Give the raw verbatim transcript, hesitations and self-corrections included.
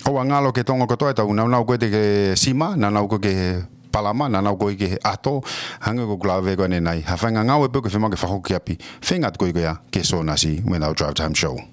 O ngalo ke tonga ko toa tau nau nau ko te ke sima, na nau ko ke palama, na nau ko ke ato, hanga ko klave ko ne nai. Ha whanga ngau e puke whima ke whahoki api. Whengat ko i ko ia, ke so nasi, when our drive time show.